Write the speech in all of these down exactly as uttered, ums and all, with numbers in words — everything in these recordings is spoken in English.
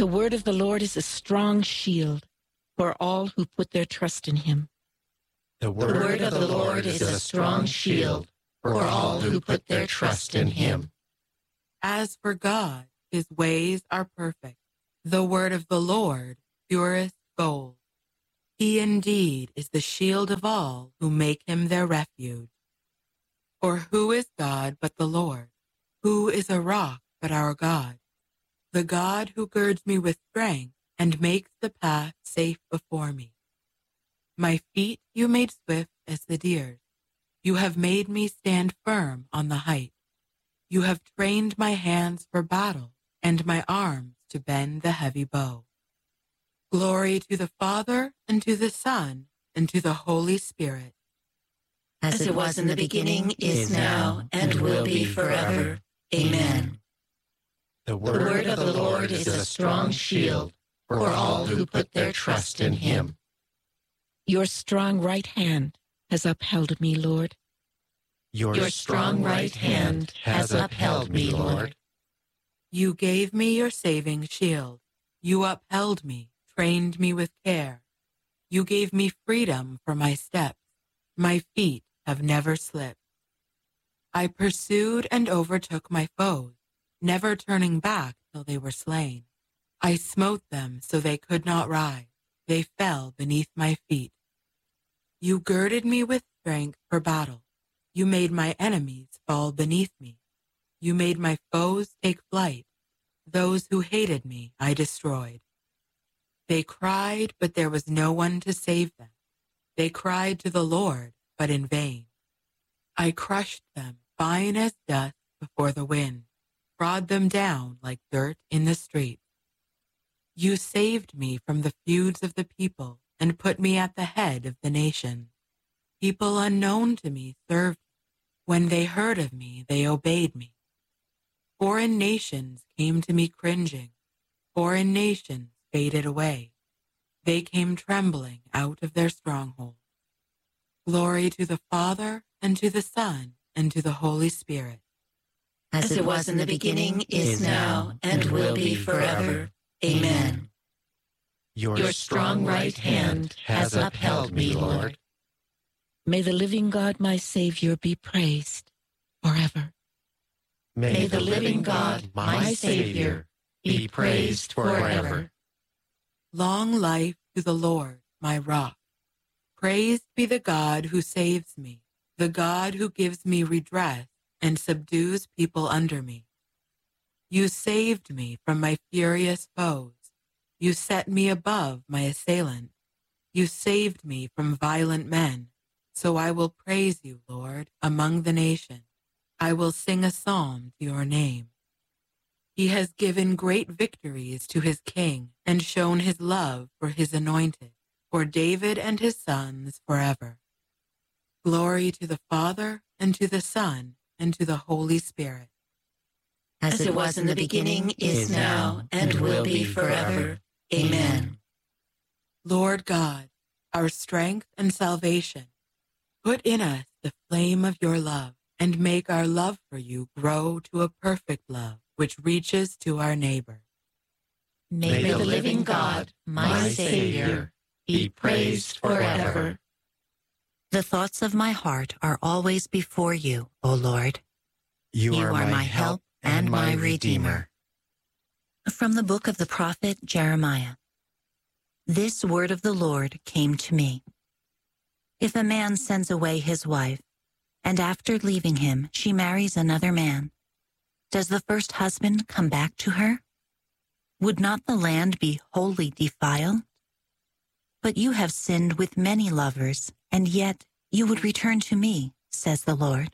The word of the Lord is a strong shield for all who put their trust in him. The word, The word of the Lord is a strong shield for all who put their trust in him. As for God, his ways are perfect. The word of the Lord, purest gold. He indeed is the shield of all who make him their refuge. For who is God but the Lord? Who is a rock but our God? The God who girds me with strength and makes the path safe before me. My feet you made swift as the deer's. You have made me stand firm on the height. You have trained my hands for battle and my arms to bend the heavy bow. Glory to the Father, and to the Son, and to the Holy Spirit. As it was in the beginning, is now, and will be forever. Amen. The The word, word of the Lord is a strong shield for all who put their trust in him. Your strong right hand has upheld me, Lord. your, Your strong right hand has upheld me, Lord. You gave me your saving shield. You upheld me, trained me with care. You gave me freedom for my steps. My feet have never slipped. I pursued and overtook my foes, never turning back till they were slain. I smote them so they could not rise. They fell beneath my feet. You girded me with strength for battle. You made my enemies fall beneath me. You made my foes take flight. Those who hated me I destroyed. They cried, but there was no one to save them. They cried to the Lord, but in vain. I crushed them fine as dust before the wind, trod them down like dirt in the street. You saved me from the feuds of the people and put me at the head of the nation. People unknown to me served me. When they heard of me, they obeyed me. Foreign nations came to me cringing. Foreign nations faded away. They came trembling out of their stronghold. Glory to the Father, and to the Son, and to the Holy Spirit. As it was in the beginning, is now, and will be forever. Amen. your, Your strong right hand has upheld me, Lord. May the living God, my Savior, be praised forever. May the living God, my Savior, be praised forever. Long life to the Lord, my rock. Praised be the God who saves me, the God who gives me redress and subdues people under me. You saved me from my furious foes. You set me above my assailant. You saved me from violent men. So I will praise you, Lord, among the nations. I will sing a psalm to your name. He has given great victories to his king and shown his love for his anointed, for David and his sons forever. Glory to the Father, and to the Son, and to the Holy Spirit. As it was in the beginning, is now, and will be forever. Amen. Lord God, our strength and salvation, put in us the flame of your love, and make our love for you grow to a perfect love, which reaches to our neighbor. May the living God, my Savior, be praised forever. The thoughts of my heart are always before you, O Lord. you, You are my help and my Redeemer. From the book of the prophet Jeremiah. This word of the Lord came to me. If a man sends away his wife, and after leaving him she marries another man, does the first husband come back to her? Would not the land be wholly defiled? But you have sinned with many lovers, and yet you would return to me, says the Lord.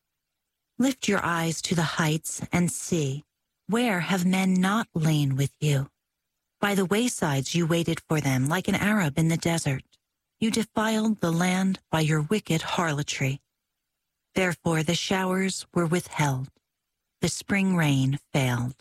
Lift your eyes to the heights and see, where have men not lain with you? By the waysides you waited for them like an Arab in the desert. You defiled the land by your wicked harlotry. Therefore the showers were withheld, the spring rain failed.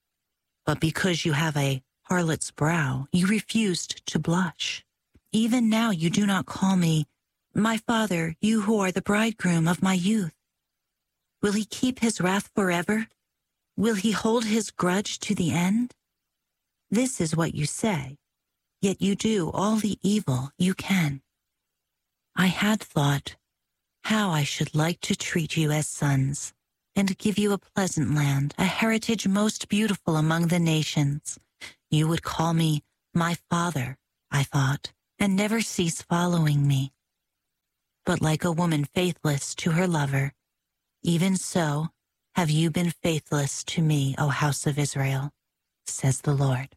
But because you have a harlot's brow, you refused to blush. Even now you do not call me, my father, you who are the bridegroom of my youth. Will he keep his wrath forever? Will he hold his grudge to the end? This is what you say, yet you do all the evil you can. I had thought how I should like to treat you as sons and give you a pleasant land, a heritage most beautiful among the nations. You would call me my father, I thought, and never cease following me. But like a woman faithless to her lover, even so have you been faithless to me, O house of Israel, says the Lord.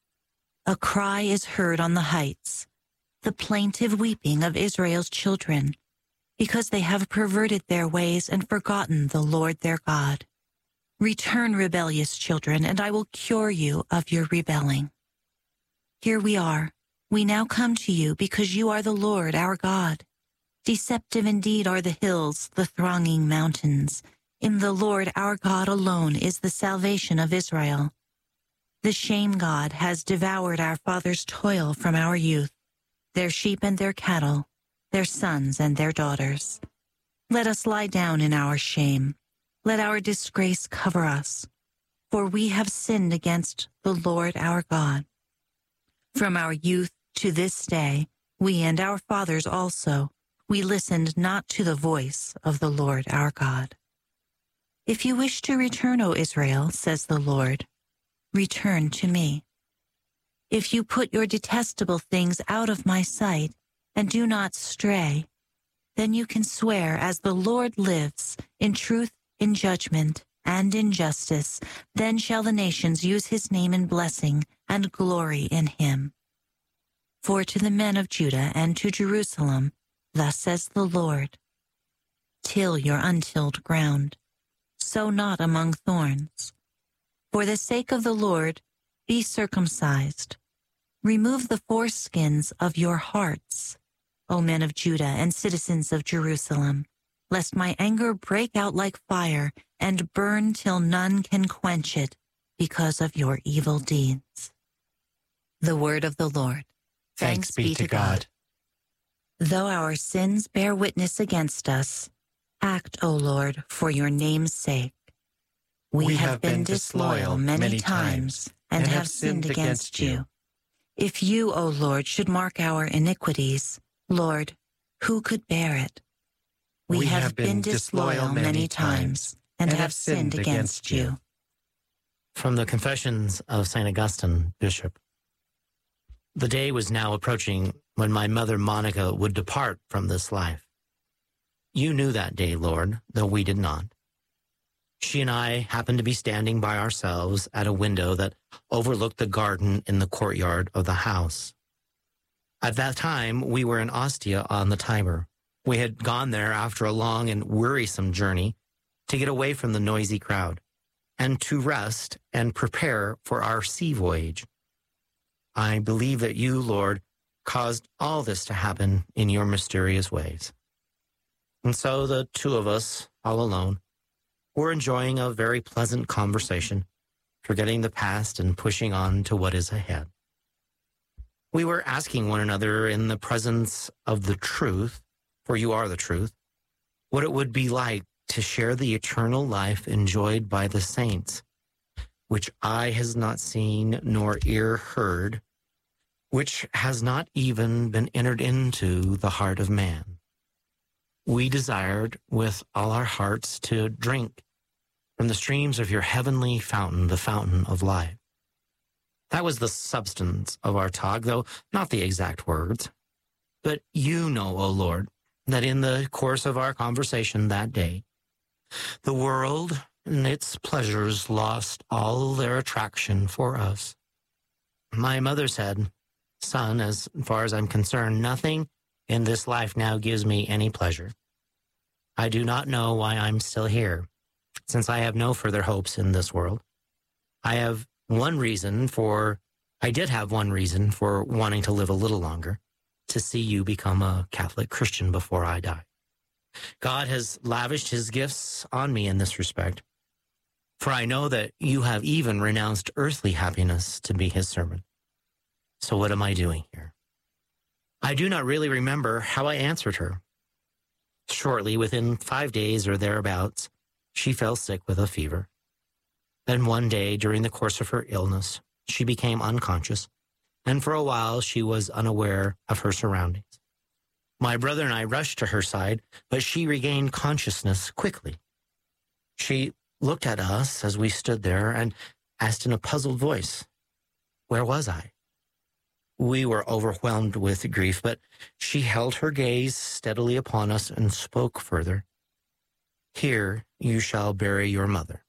A cry is heard on the heights, the plaintive weeping of Israel's children, because they have perverted their ways and forgotten the Lord their God. Return, rebellious children, and I will cure you of your rebelling. Here we are. We now come to you because you are the Lord our God. Deceptive indeed are the hills, the thronging mountains. In the Lord our God alone is the salvation of Israel. The shame God has devoured our fathers' toil from our youth, their sheep and their cattle, their sons and their daughters. Let us lie down in our shame. Let our disgrace cover us, for we have sinned against the Lord our God. From our youth to this day, we and our fathers also, we listened not to the voice of the Lord our God. If you wish to return, O Israel, says the Lord, return to me. If you put your detestable things out of my sight and do not stray, then you can swear as the Lord lives, in truth, in judgment, and in justice. Then shall the nations use his name in blessing and glory in him. For to the men of Judah and to Jerusalem, thus says the Lord, till your untilled ground, sow not among thorns. For the sake of the Lord, be circumcised. Remove the foreskins of your hearts, O men of Judah and citizens of Jerusalem, lest my anger break out like fire and burn till none can quench it because of your evil deeds. The word of the Lord. Thanks be to God. Though our sins bear witness against us, act, O Lord, for your name's sake. We, We have, have been been disloyal disloyal many many times times and, and have have sinned sinned against against you. you. If you, O Lord, should mark our iniquities, Lord, who could bear it? We, have, been disloyal many times and have sinned against you. From the Confessions of Saint Augustine, Bishop. The day was now approaching when my mother Monica would depart from this life. You knew that day, Lord, though we did not. She and I happened to be standing by ourselves at a window that overlooked the garden in the courtyard of the house. At that time, we were in Ostia on the Tiber. We had gone there after a long and wearisome journey to get away from the noisy crowd and to rest and prepare for our sea voyage. I believe that you, Lord, caused all this to happen in your mysterious ways. And so the two of us, all alone, were enjoying a very pleasant conversation, forgetting the past and pushing on to what is ahead. We were asking one another in the presence of the truth, for you are the truth, what it would be like to share the eternal life enjoyed by the saints, which eye has not seen nor ear heard, which has not even been entered into the heart of man. We desired with all our hearts to drink from the streams of your heavenly fountain, the fountain of life. That was the substance of our talk, though not the exact words. But you know, O Lord, that in the course of our conversation that day, the world and its pleasures lost all their attraction for us. My mother said, "Son, as far as I'm concerned, nothing in this life now gives me any pleasure. I do not know why I'm still here, since I have no further hopes in this world. I have one reason for, I did have one reason for wanting to live a little longer, to see you become a Catholic Christian before I die. God has lavished his gifts on me in this respect, for I know that you have even renounced earthly happiness to be his servant. So what am I doing here?" I do not really remember how I answered her. Shortly, within five days or thereabouts, she fell sick with a fever. Then one day, during the course of her illness, she became unconscious, and for a while she was unaware of her surroundings. My brother and I rushed to her side, but she regained consciousness quickly. She looked at us as we stood there and asked in a puzzled voice, "Where was I?" We were overwhelmed with grief, but she held her gaze steadily upon us and spoke further. "Here you shall bury your mother."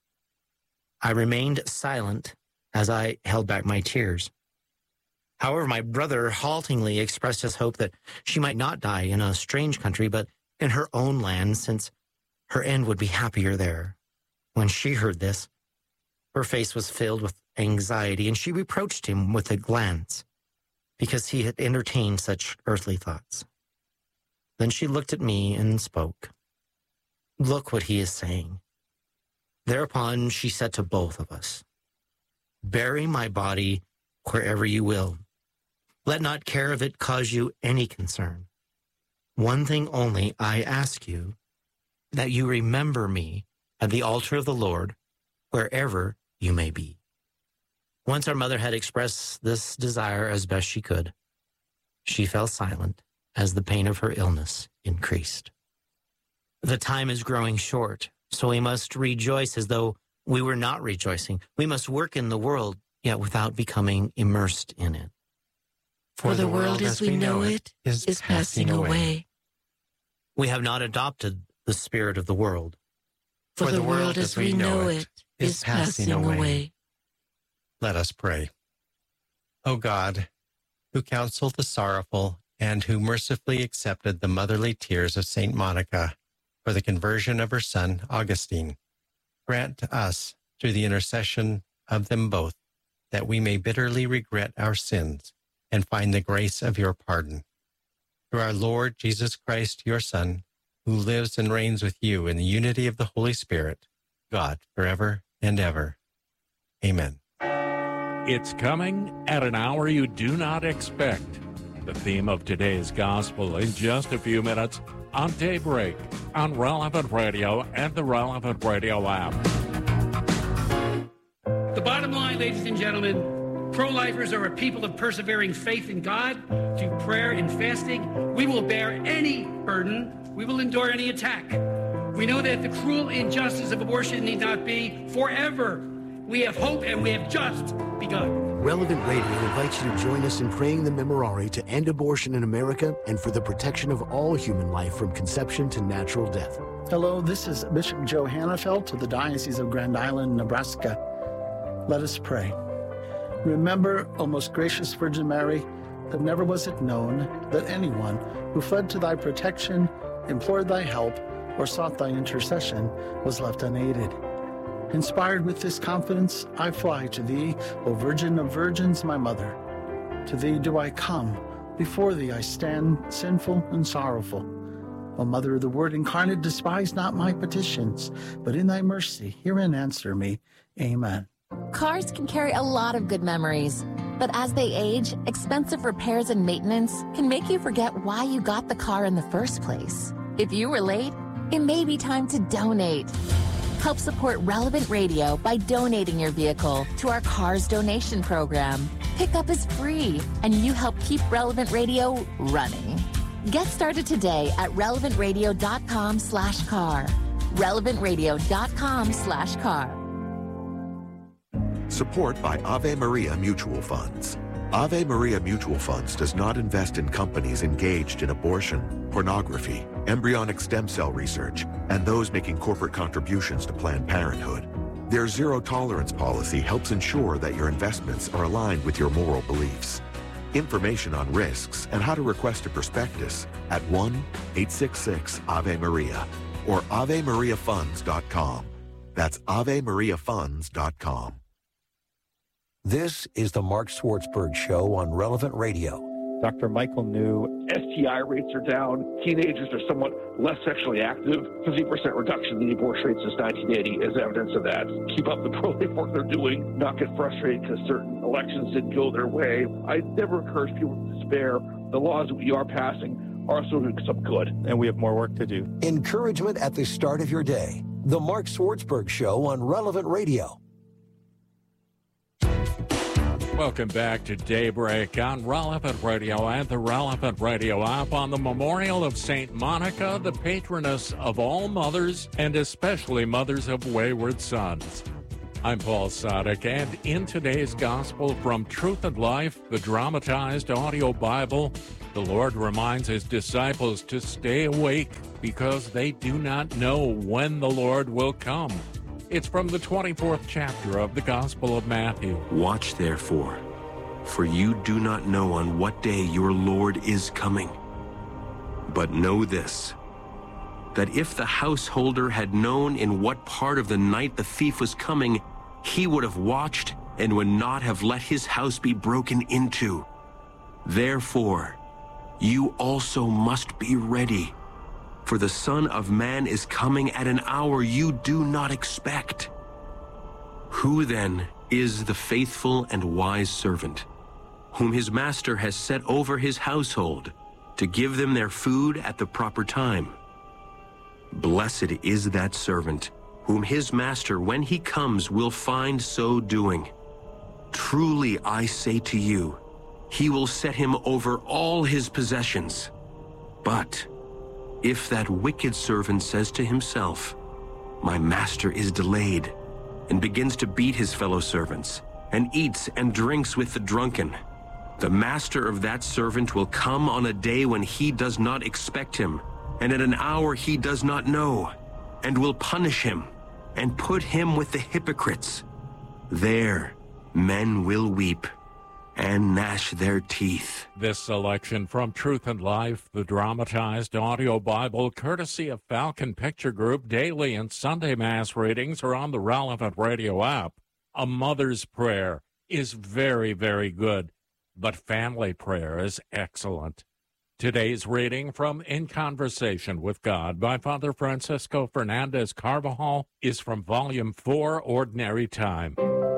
I remained silent as I held back my tears. However, my brother haltingly expressed his hope that she might not die in a strange country, but in her own land, since her end would be happier there. When she heard this, her face was filled with anxiety, and she reproached him with a glance because he had entertained such earthly thoughts. Then she looked at me and spoke. "Look what he is saying." Thereupon she said to both of us, "Bury my body wherever you will. Let not care of it cause you any concern. One thing only I ask you, that you remember me at the altar of the Lord, wherever you may be." Once our mother had expressed this desire as best she could, she fell silent as the pain of her illness increased. The time is growing short, so we must rejoice as though we were not rejoicing. We must work in the world, yet without becoming immersed in it. For the world as we know it is passing away. We have not adopted the spirit of the world. For the world as we know it is passing away. Let us pray. O God, who counseled the sorrowful and who mercifully accepted the motherly tears of Saint Monica for the conversion of her son, Augustine, grant to us, through the intercession of them both, that we may bitterly regret our sins and find the grace of your pardon. Through our Lord Jesus Christ, your Son, who lives and reigns with you in the unity of the Holy Spirit, God, forever and ever. Amen. It's coming at an hour you do not expect. The theme of today's gospel in just a few minutes on Daybreak, on Relevant Radio and the Relevant Radio app. The bottom line, ladies and gentlemen, pro-lifers are a people of persevering faith in God. Through prayer and fasting, we will bear any burden. We will endure any attack. We know that the cruel injustice of abortion need not be forever. We have hope, and we have just begun. Relevant Radio invites you to join us in praying the Memorare to end abortion in America and for the protection of all human life from conception to natural death. Hello, this is Bishop Joe Hannafelt of the Diocese of Grand Island, Nebraska. Let us pray. Remember, O most gracious Virgin Mary, that never was it known that anyone who fled to thy protection, implored thy help, or sought thy intercession was left unaided. Inspired with this confidence, I fly to thee, O Virgin of Virgins, my mother. To thee do I come, before thee I stand, sinful and sorrowful. O Mother of the Word incarnate, despise not my petitions, but in thy mercy hear and answer me. Amen. Cars can carry a lot of good memories, but as they age, expensive repairs and maintenance can make you forget why you got the car in the first place. If you were late, it may be time to donate. Help support Relevant Radio by donating your vehicle to our Cars Donation Program. Pickup is free, and you help keep Relevant Radio running. Get started today at relevantradio.com slash car. relevantradio.com slash car. Support by Ave Maria Mutual Funds. Ave Maria Mutual Funds does not invest in companies engaged in abortion, pornography, embryonic stem cell research, and those making corporate contributions to Planned Parenthood. Their zero-tolerance policy helps ensure that your investments are aligned with your moral beliefs. Information on risks and how to request a prospectus at one eight six six Ave Maria or ave maria funds dot com. That's ave maria funds dot com. This is the Mark Swartzberg Show on Relevant Radio. Doctor Michael New. S T I rates are down. Teenagers are somewhat less sexually active. fifty percent reduction in the abortion rate since nineteen eighty is evidence of that. Keep up the pro-life work they're doing. Not get frustrated because certain elections didn't go their way. I never encourage people to despair. The laws that we are passing are also doing some good. And we have more work to do. Encouragement at the start of your day. The Mark Swartzberg Show on Relevant Radio. Welcome back to Daybreak on Relevant Radio and the Relevant Radio app on the memorial of Saint Monica, the patroness of all mothers and especially mothers of wayward sons. I'm Paul Sadek, and in today's Gospel from Truth and Life, the dramatized audio Bible, the Lord reminds his disciples to stay awake because they do not know when the Lord will come. It's from the twenty-fourth chapter of the Gospel of Matthew. Watch therefore, for you do not know on what day your Lord is coming. But know this, that if the householder had known in what part of the night the thief was coming, he would have watched and would not have let his house be broken into. Therefore, you also must be ready, for the Son of Man is coming at an hour you do not expect. Who then is the faithful and wise servant, whom his master has set over his household to give them their food at the proper time? Blessed is that servant, whom his master, when he comes, will find so doing. Truly I say to you, he will set him over all his possessions. But if that wicked servant says to himself, my master is delayed, and begins to beat his fellow servants, and eats and drinks with the drunken, the master of that servant will come on a day when he does not expect him, and at an hour he does not know, and will punish him, and put him with the hypocrites. There men will weep and gnash their teeth. This selection from Truth and Life, the dramatized audio Bible, courtesy of Falcon Picture Group, daily and Sunday Mass readings are on the Relevant Radio app. A mother's prayer is very, very good, but family prayer is excellent. Today's reading from In Conversation with God by Father Francisco Fernandez Carvajal is from Volume four, Ordinary Time.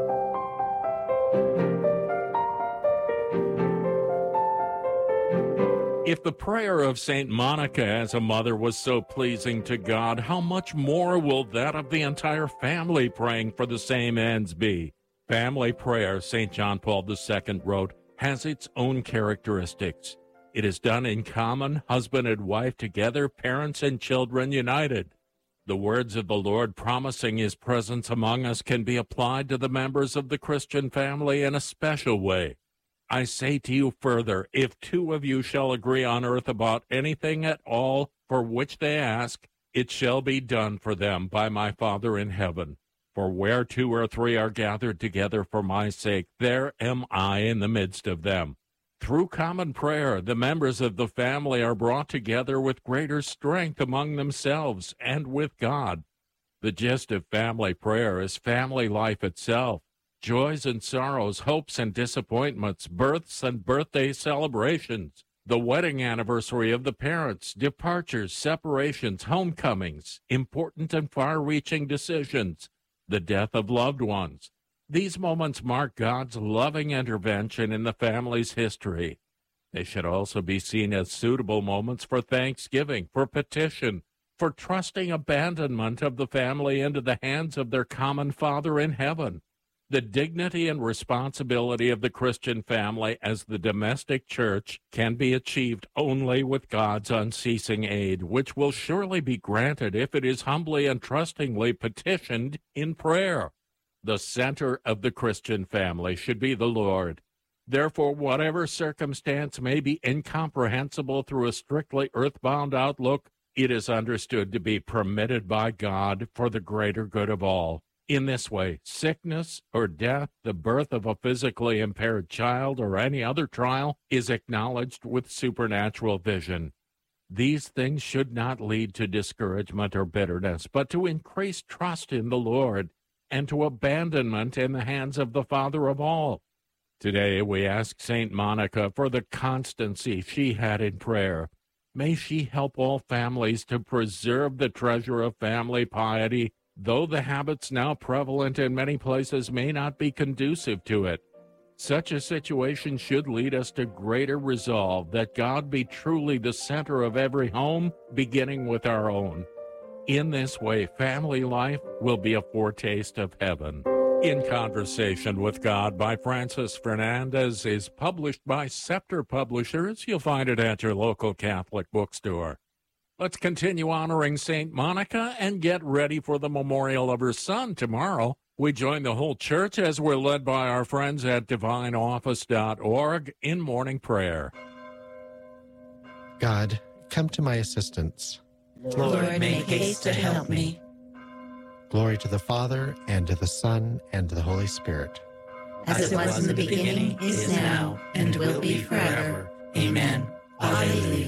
If the prayer of Saint Monica as a mother was so pleasing to God, how much more will that of the entire family praying for the same ends be? Family prayer, Saint John Paul the Second wrote, has its own characteristics. It is done in common, husband and wife together, parents and children united. The words of the Lord promising his presence among us can be applied to the members of the Christian family in a special way. I say to you further, if two of you shall agree on earth about anything at all for which they ask, it shall be done for them by my Father in heaven. For where two or three are gathered together for my sake, there am I in the midst of them. Through common prayer, the members of the family are brought together with greater strength among themselves and with God. The gist of family prayer is family life itself. Joys and sorrows, hopes and disappointments, births and birthday celebrations, the wedding anniversary of the parents, departures, separations, homecomings, important and far-reaching decisions, the death of loved ones. These moments mark God's loving intervention in the family's history. They should also be seen as suitable moments for thanksgiving, for petition, for trusting abandonment of the family into the hands of their common Father in heaven. The dignity and responsibility of the Christian family as the domestic church can be achieved only with God's unceasing aid, which will surely be granted if it is humbly and trustingly petitioned in prayer. The center of the Christian family should be the Lord. Therefore, whatever circumstance may be incomprehensible through a strictly earthbound outlook, it is understood to be permitted by God for the greater good of all. In this way, sickness or death, the birth of a physically impaired child, or any other trial is acknowledged with supernatural vision. These things should not lead to discouragement or bitterness, but to increased trust in the Lord and to abandonment in the hands of the Father of all. Today we ask Saint Monica for the constancy she had in prayer. May she help all families to preserve the treasure of family piety, though the habits now prevalent in many places may not be conducive to it. Such a situation should lead us to greater resolve that God be truly the center of every home, beginning with our own. In this way, family life will be a foretaste of heaven. In Conversation with God by Francis Fernandez is published by Scepter Publishers. You'll find it at your local Catholic bookstore. Let's continue honoring Saint Monica and get ready for the memorial of her son tomorrow. We join the whole church as we're led by our friends at divine office dot org in morning prayer. God, come to my assistance. Lord, make haste to help me. Glory to the Father, and to the Son, and to the Holy Spirit. As it was in the beginning, is now, and will be forever. Amen. Alleluia.